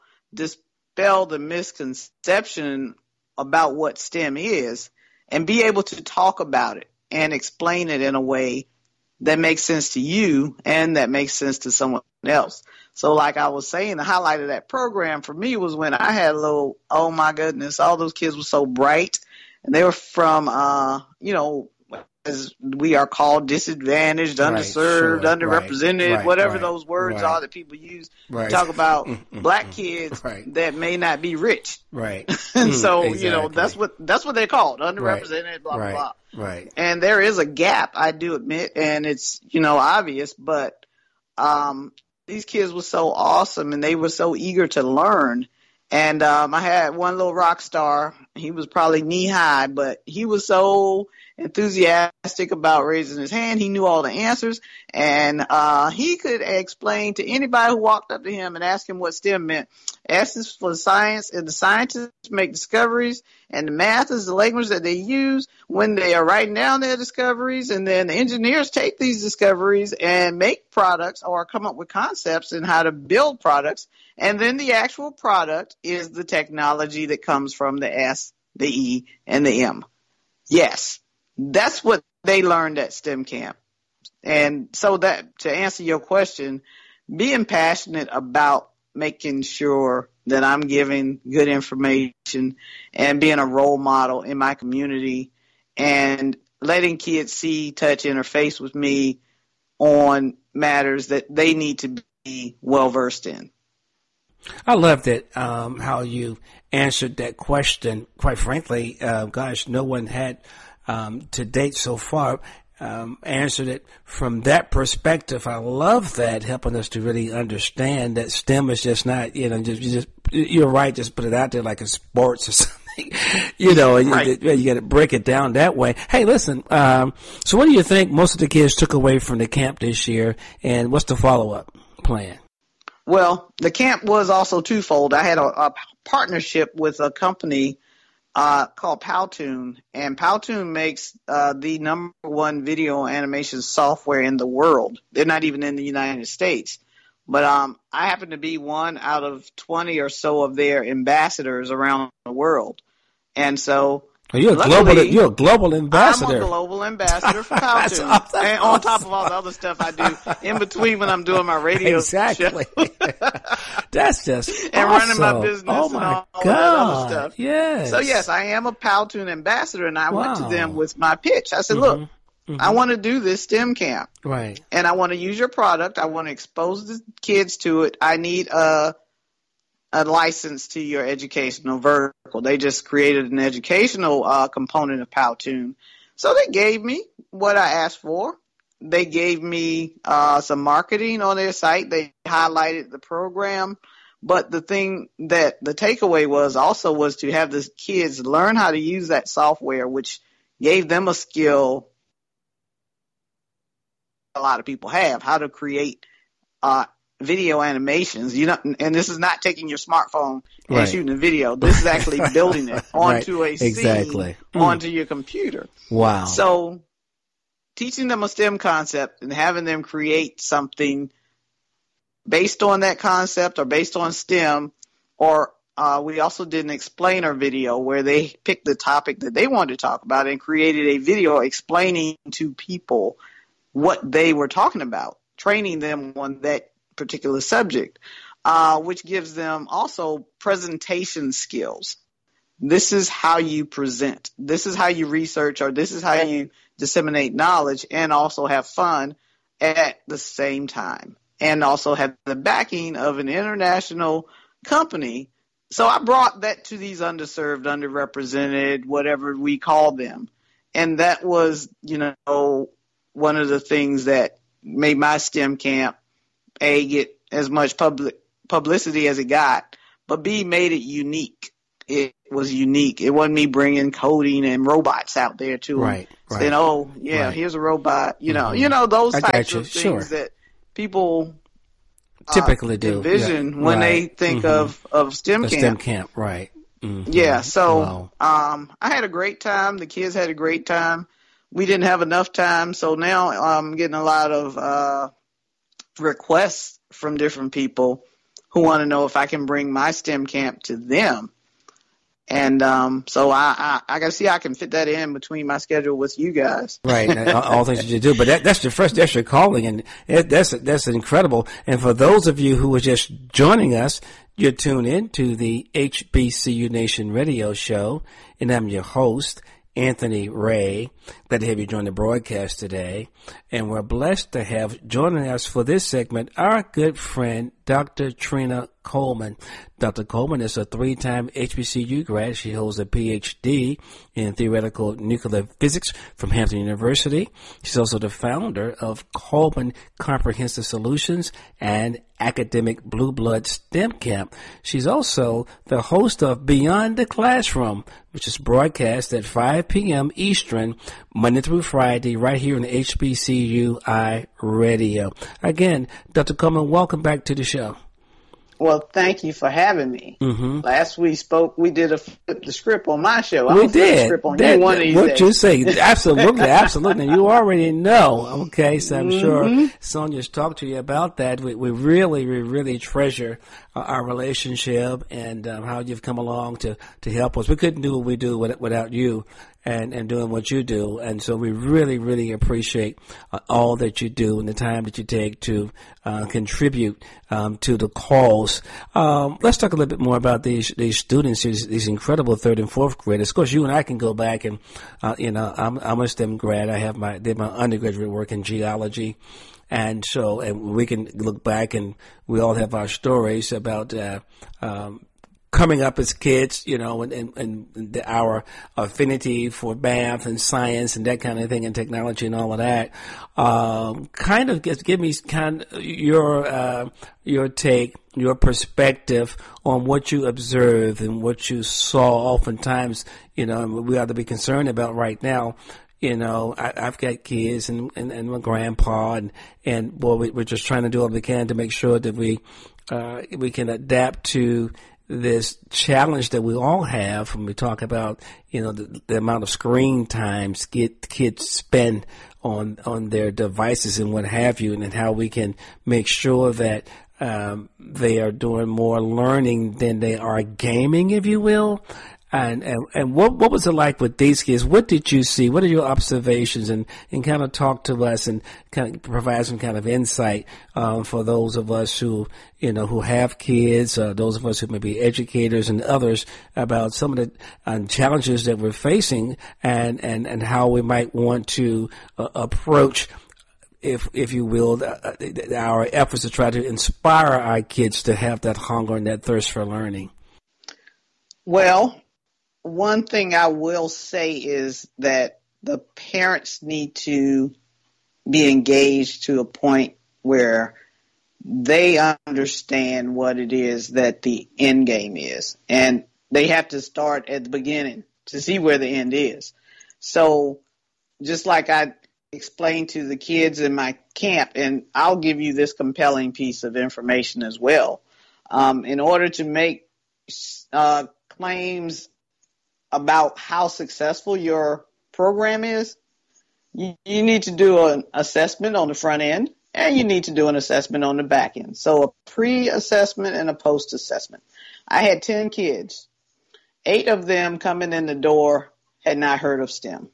dispel the misconception about what STEM is and be able to talk about it and explain it in a way that makes sense to you and that makes sense to someone else. So like I was saying, the highlight of that program for me was when I had a little, oh my goodness, all those kids were so bright, and they were from, uh, you know, as we are called, disadvantaged, right, underserved, sure, underrepresented, right, right, whatever right, those words right. are that people use Right. to talk about black kids right. that may not be rich. Right. And so, exactly. you know, that's what that's what they're called, underrepresented, right. blah, blah, right. blah. Right. And there is a gap, I do admit, and it's, you know, obvious, but um, these kids were so awesome and they were so eager to learn. And um, I had one little rock star. He was probably knee high, but he was so enthusiastic about raising his hand. He knew all the answers, and uh, he could explain to anybody who walked up to him and asked him what STEM meant. S is for science, and the scientists make discoveries, and the math is the language that they use when they are writing down their discoveries, and then the engineers take these discoveries and make products or come up with concepts and how to build products, and then the actual product is the technology that comes from the S, the E, and the M. Yes, that's what they learned at STEM camp. And so that, to answer your question, being passionate about making sure that I'm giving good information and being a role model in my community and letting kids see, touch, interface with me on matters that they need to be well versed in. I loved it, um, how you answered that question. Quite frankly, uh, gosh, no one had um, to date so far um, answered it from that perspective. I love that, helping us to really understand that STEM is just not, you know, just, you just you're right, just put it out there like it's sports or something. You know, right. you, you got to break it down that way. Hey, listen, um, so what do you think most of the kids took away from the camp this year, and what's the follow-up plan? Well, the camp was also twofold. I had a, a partnership with a company uh, called Powtoon, and Powtoon makes uh, the number one video animation software in the world. They're not even in the United States. But um, I happen to be one out of twenty or so of their ambassadors around the world. And so Oh, you're, a luckily, global, you're a global ambassador. I'm a global ambassador for That's Powtoon. awesome. And on top of all the other stuff I do in between when I'm doing my radio exactly. show. That's just and awesome. running my business oh and my all, all God. that other stuff. Yes. So yes, I am a Powtoon ambassador, and I wow. went to them with my pitch. I said, mm-hmm. look, mm-hmm. I want to do this STEM camp. Right. And I want to use your product. I want to expose the kids to it. I need a a license to your educational vertical. They just created an educational uh, component of Powtoon. So they gave me what I asked for. They gave me uh, some marketing on their site. They highlighted the program. But the thing that the takeaway was also was to have the kids learn how to use that software, which gave them a skill a lot of people have, how to create uh, video animations. You know, and this is not taking your smartphone and right. shooting a video. This is actually building it onto right. a exactly. scene, mm. onto your computer. Wow. So teaching them a STEM concept and having them create something based on that concept or based on STEM, or uh, we also did an explainer video where they picked the topic that they wanted to talk about and created a video explaining to people what they were talking about, training them on that particular subject, uh, which gives them also presentation skills. This is how you present. This is how you research, or this is how you disseminate knowledge and also have fun at the same time, and also have the backing of an international company. So I brought that to these underserved, underrepresented, whatever we call them. And that was, you know, one of the things that made my STEM camp, A, get as much public publicity as it got, but B, made it unique. It was unique. It wasn't me bringing coding and robots out there to them. Right, right. Saying, oh, yeah, right. here's a robot. You know, mm-hmm. you know, those I types you. of things sure. that people uh, typically do envision yeah. when right. they think mm-hmm. of, of STEM the camp. STEM camp, right. Mm-hmm. Yeah, so wow. um, I had a great time. The kids had a great time. We didn't have enough time, so now I'm getting a lot of uh, requests from different people who want to know if I can bring my STEM camp to them. And um, so I, I, I got to see how I can fit that in between my schedule with you guys. Right, all things that you do. But that, that's your first, that's your calling, and it, that's that's incredible. And for those of you who are just joining us, you're tuned in to the H B C U Nation radio show, and I'm your host, Anthony Ray. Glad to have you join the broadcast today. And we're blessed to have joining us for this segment our good friend, Doctor Trina Coleman. Doctor Coleman is a three-time H B C U grad. She holds a P H D in theoretical nuclear physics from Hampton University. She's also the founder of Coleman Comprehensive Solutions and Academic Blue Blood STEM Camp. She's also the host of Beyond the Classroom, which is broadcast at five p.m. Eastern, Monday through Friday, right here on the H B C U I Radio. Again, Doctor Coleman, welcome back to the show. Well, thank you for having me. Mm-hmm. Last we spoke, we did a flip the script on my show. We I'll did. Flip the script on that, you one of these what days. you say? Absolutely, absolutely. You already know. Okay, so I'm mm-hmm. sure Sonia's talked to you about that. We, we really, we really treasure uh, our relationship and um, how you've come along to, to help us. We couldn't do what we do without you. And, and doing what you do. And so we really, really appreciate uh, all that you do and the time that you take to uh, contribute um, to the cause. Um, let's talk a little bit more about these these students, these, these incredible third and fourth graders. Of course, you and I can go back and, uh, you know, I'm, I'm a STEM grad. I have my did my undergraduate work in geology. And so and we can look back and we all have our stories about uh, um coming up as kids, you know, and, and, and the, our affinity for math and science and that kind of thing and technology and all of that. Um, kind of give, give me kind of your, uh, your take, your perspective on what you observed and what you saw. Oftentimes, you know, we ought to be concerned about right now. You know, I, I've got kids and, and, and my grandpa and, and boy, we, we're just trying to do all we can to make sure that we, uh, we can adapt to this challenge that we all have when we talk about, you know, the, the amount of screen times get kids spend on on their devices and what have you, and how we can make sure that um, they are doing more learning than they are gaming, if you will. And, and, and what, what was it like with these kids? What did you see? What are your observations? And, and kind of talk to us and kind of provide some kind of insight, um, for those of us who, you know, who have kids, uh, those of us who may be educators and others about some of the uh, challenges that we're facing and, and, and how we might want to uh, approach if if you will, uh, our efforts to try to inspire our kids to have that hunger and that thirst for learning. Well, one thing I will say is that the parents need to be engaged to a point where they understand what it is that the end game is. And they have to start at the beginning to see where the end is. So just like I explained to the kids in my camp, and I'll give you this compelling piece of information as well. Um, in order to make uh, claims about how successful your program is, you, you need to do an assessment on the front end, and you need to do an assessment on the back end. So a pre-assessment and a post-assessment. I had ten kids. Eight of them coming in the door had not heard of STEM.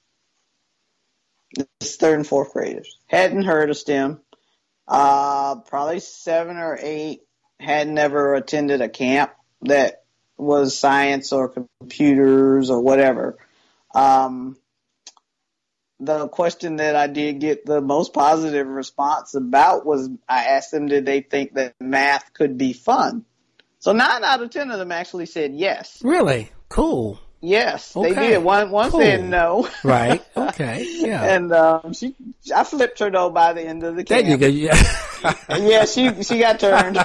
This is third and fourth graders. Hadn't heard of STEM. Uh, probably seven or eight had never attended a camp that was science or computers or whatever. Um, the question that I did get the most positive response about was I asked them, did they think that math could be fun? So nine out of ten of them actually said yes. Really? Cool. Yes, okay. they did. One one cool. said no. Right. Okay. Yeah. And um, she, I flipped her though by the end of the camp. There you go. Yeah. Yeah, she she got turned.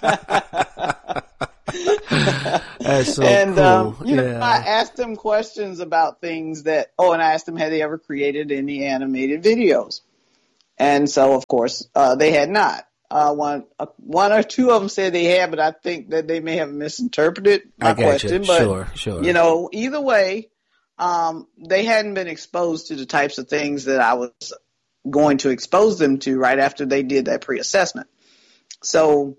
That's so and cool. um, you know, yeah. I asked them questions about things that. Oh, and I asked them had they ever created any animated videos, and so of course uh, they had not. Uh, one uh, one or two of them said they had, but I think that they may have misinterpreted my I got question. you. But Sure, sure. you know, either way, um, they hadn't been exposed to the types of things that I was going to expose them to right after they did that pre-assessment. So,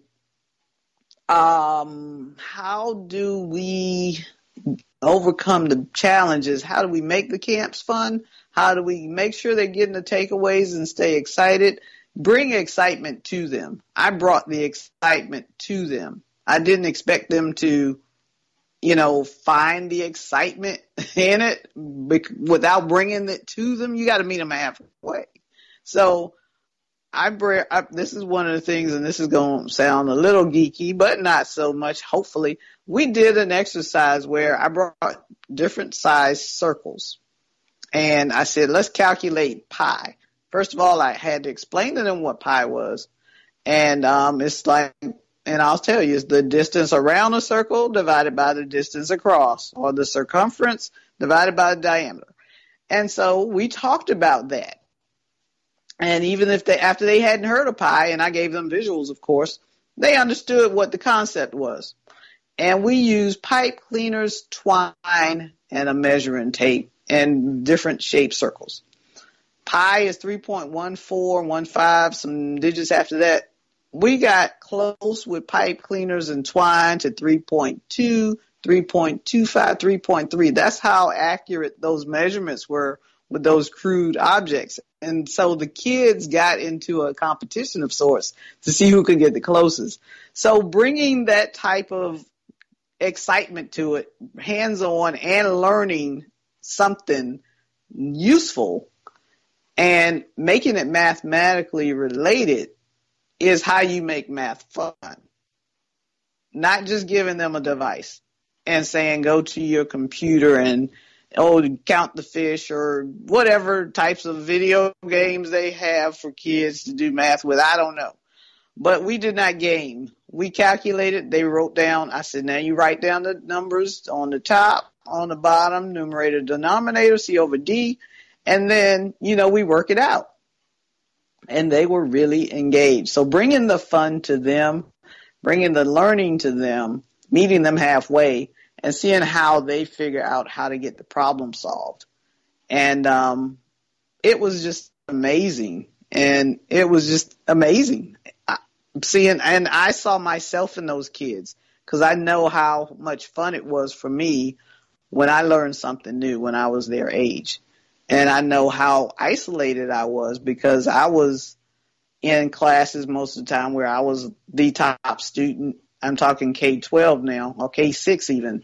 um, how do we overcome the challenges? How do we make the camps fun? How do we make sure they're getting the takeaways and stay excited? Bring excitement to them. I brought the excitement to them. I didn't expect them to, you know, find the excitement in it without bringing it to them. You got to meet them halfway. So I, bring, I this is one of the things, and this is going to sound a little geeky, but not so much, hopefully. We did an exercise where I brought different size circles. And I said, let's calculate pi. First of all, I had to explain to them what pi was. And um, it's like, and I'll tell you, it's the distance around a circle divided by the distance across, or the circumference divided by the diameter. And so we talked about that. And even if they, after they hadn't heard of pi, and I gave them visuals, of course, they understood what the concept was. And we used pipe cleaners, twine, and a measuring tape and different shaped circles. Pi is three point one four one five, some digits after that. We got close with pipe cleaners and twine to three point two, three point two five, three point three. That's how accurate those measurements were with those crude objects. And so the kids got into a competition of sorts to see who could get the closest. So bringing that type of excitement to it, hands-on, and learning something useful and making it mathematically related is how you make math fun. Not just giving them a device and saying, go to your computer and, oh, count the fish or whatever types of video games they have for kids to do math with. I don't know. But we did not game. We calculated. They wrote down. I said, now you write down the numbers on the top, on the bottom, numerator, denominator, C over D. And then, you know, we work it out. And they were really engaged. So bringing the fun to them, bringing the learning to them, meeting them halfway, and seeing how they figure out how to get the problem solved. And um, it was just amazing. And it was just amazing. I, seeing, and I saw myself in those kids because I know how much fun it was for me when I learned something new when I was their age. And I know how isolated I was because I was in classes most of the time where I was the top student. I'm talking K twelve now, or K six even.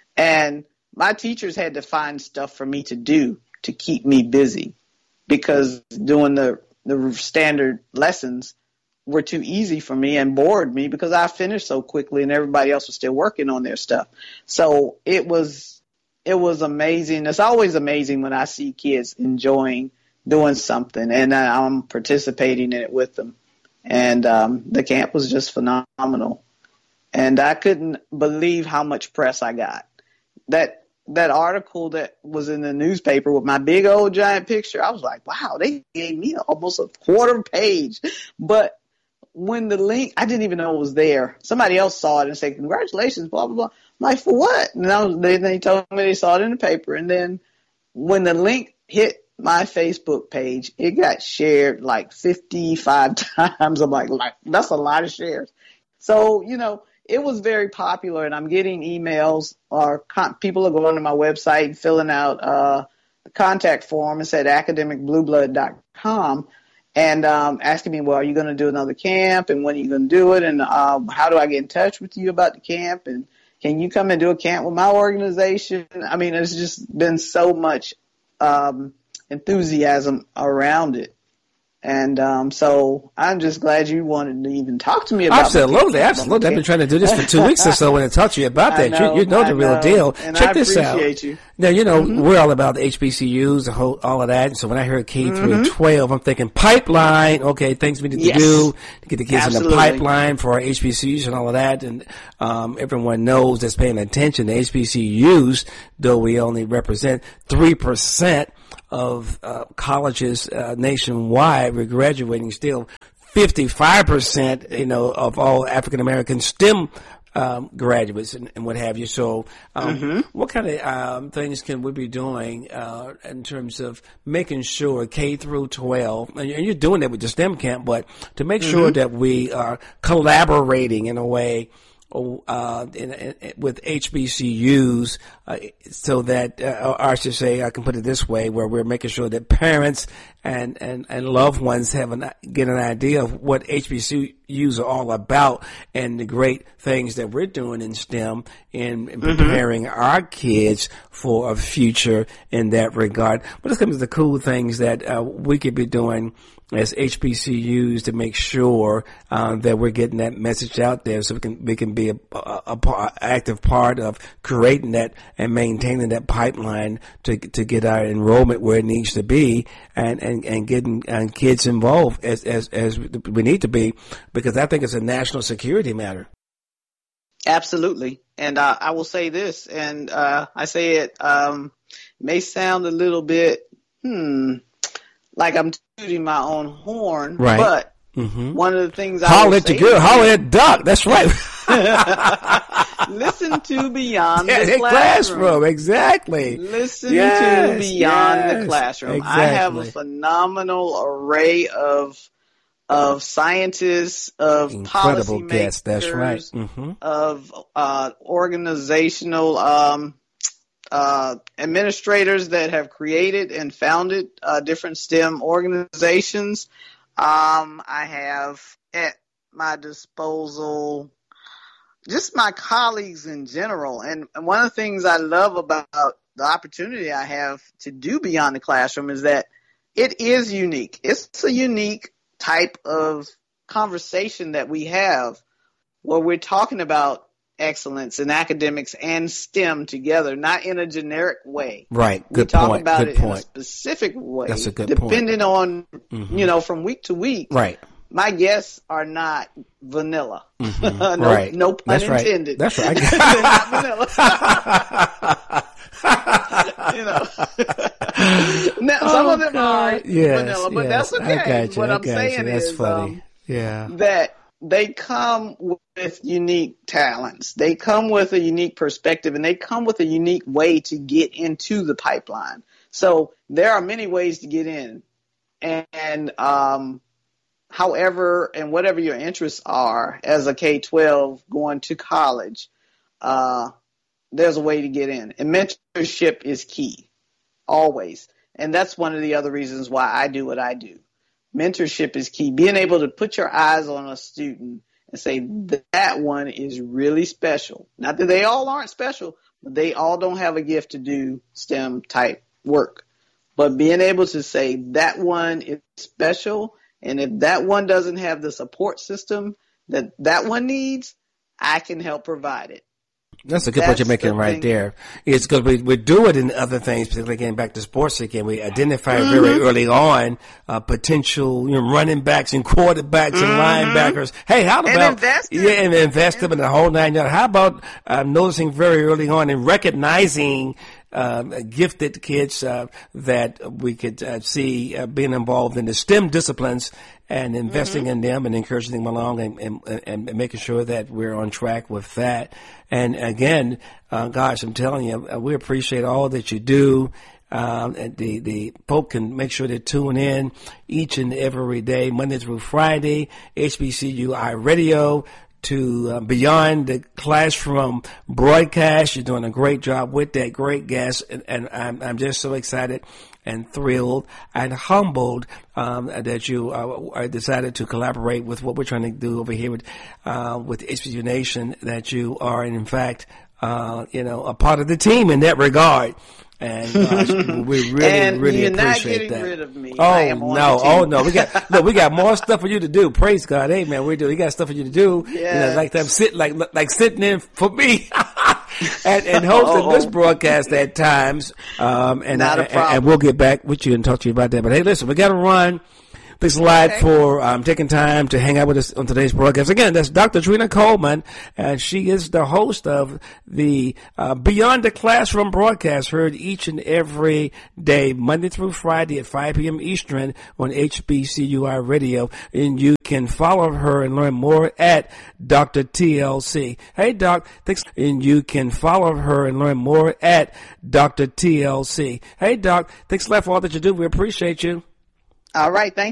And my teachers had to find stuff for me to do to keep me busy because doing the, the standard lessons were too easy for me and bored me because I finished so quickly and everybody else was still working on their stuff. So it was... It was amazing. It's always amazing when I see kids enjoying doing something and I'm participating in it with them. And um, the camp was just phenomenal. And I couldn't believe how much press I got. That that article that was in the newspaper with my big old giant picture, I was like, wow, they gave me almost a quarter page. But when the link, I didn't even know it was there. Somebody else saw it and said, congratulations, blah, blah, blah. I'm like, for what? And I was, they, they told me they saw it in the paper. And then when the link hit my Facebook page, it got shared like fifty-five times. I'm like, like that's a lot of shares. So, you know, it was very popular, and I'm getting emails or con- people are going to my website and filling out uh, the contact form. It's at academic blue blood dot com. And um, asking me, well, are you going to do another camp? And when are you going to do it? And um, how do I get in touch with you about the camp? And can you come and do a camp with my organization? I mean, it's just been so much um, enthusiasm around it. And um, so I'm just glad you wanted to even talk to me about absolutely, absolutely. I've been trying to do this for two weeks or so when I talk to you about that. know, you, you know I the real know. deal. And Check I this out. appreciate you. Now, you know, Mm-hmm. we're all about the H B C Us, the whole, all of that. And so when I hear K Mm-hmm. through twelve, I'm thinking pipeline. Okay, things we need Yes. to do to get the kids Absolutely. in the pipeline for our H B C Us and all of that. And um, everyone knows that's paying attention. The H B C Us, though we only represent three percent of uh, colleges uh, nationwide, we're graduating still fifty-five percent, you know, of all African American STEM um, graduates and, and what have you. So, um, Mm-hmm. what kind of um, things can we be doing uh, in terms of making sure K through twelve, and you're doing that with the STEM camp, but to make Mm-hmm. sure that we are collaborating in a way uh, in, in, with H B C Us, uh, so that, uh, or I should say, I can put it this way, where we're making sure that parents and, and, and loved ones have an, get an idea of what H B C Us are all about and the great things that we're doing in STEM in, in preparing mm-hmm. our kids for a future in that regard. But let's come to the cool things that uh, we could be doing as H B C Us to make sure uh, that we're getting that message out there, so we can we can be a, a, a active part of creating that and maintaining that pipeline to to get our enrollment where it needs to be, and and and getting and kids involved as as as we need to be, because I think it's a national security matter. Absolutely, and uh, I will say this, and uh, I say it um, may sound a little bit hmm. like I'm tooting my own horn, right. but mm-hmm. one of the things I holler will at the say good, holler at Duck. That's right. Listen to Beyond yeah, the Classroom. classroom. Exactly. Listen yes, to Beyond yes, the Classroom. Exactly. I have a phenomenal array of of scientists, of incredible policymakers, guests. That's right. Mm-hmm. of uh, organizational um, uh, administrators that have created and founded uh, different STEM organizations. Um, I have at my disposal just my colleagues in general. And, and one of the things I love about the opportunity I have to do Beyond the Classroom is that it is unique. It's a unique type of conversation that we have where we're talking about excellence in academics and STEM together, not in a generic way. Right. Good we talk point. about good it point. in a specific way. That's a good depending point. on, mm-hmm. you know, from week to week. Right. My guests are not vanilla. Mm-hmm. no, right. no pun That's intended. Right. That's right. They're not vanilla. You know. Now, some oh, of them God. are yes, vanilla, but yes. that's okay. I got you. What I I'm got saying you. That's is funny. Um, yeah. that they come with unique talents. They come with a unique perspective, and they come with a unique way to get into the pipeline. So there are many ways to get in. And um, however and whatever your interests are as a K twelve going to college, uh, there's a way to get in. And mentorship is key, always. And that's one of the other reasons why I do what I do. Mentorship is key. Being able to put your eyes on a student and say, that one is really special. Not that they all aren't special, but they all don't have a gift to do STEM type work. But being able to say that one is special, and if that one doesn't have the support system that that one needs, I can help provide it. That's a good That's point you're making the right thing. there. It's because we, we do it in other things, particularly getting back to sports again. We identify Mm-hmm. very early on uh, potential, you know, running backs and quarterbacks Mm-hmm. and linebackers. Hey, how And about invest in- yeah, and invest them in the whole nine yards? How about uh, noticing very early on and recognizing um, gifted kids uh, that we could uh, see uh, being involved in the STEM disciplines and investing Mm-hmm. in them and encouraging them along and, and, and making sure that we're on track with that. And again, uh, gosh, I'm telling you, uh, we appreciate all that you do. Um, and the, the folk can make sure they tune in each and every day, Monday through Friday, H B C U iRadio, to uh, Beyond the Classroom broadcast. You're doing a great job with that, great guest, and, and I'm, I'm just so excited and thrilled and humbled um, that you uh, decided to collaborate with what we're trying to do over here with uh, with H B C U Nation, that you are, in fact, uh, you know, a part of the team in that regard. And uh, we really, and really you're not appreciate getting that. rid of me. Oh I am on no! the team. Oh no! We got look. We got more stuff for you to do. Praise God, hey man, we do. We got stuff for you to do. Yes. You know, like them sit, like like sitting in for me, and, and hosting Oh. this broadcast at times. Um, and, Not a and, problem. and we'll get back with you and talk to you about that. But hey, listen, we got to run. Thanks a lot Okay. for um, taking time to hang out with us on today's broadcast. Again, that's Doctor Trina Coleman, and she is the host of the uh, Beyond the Classroom broadcast, heard each and every day, Monday through Friday at five p.m. Eastern on H B C U I Radio. And you can follow her and learn more at Doctor T L C. Hey, Doc, thanks. And you can follow her and learn more at Doctor T L C. Hey, Doc, thanks a lot for all that you do. We appreciate you. All right. Thank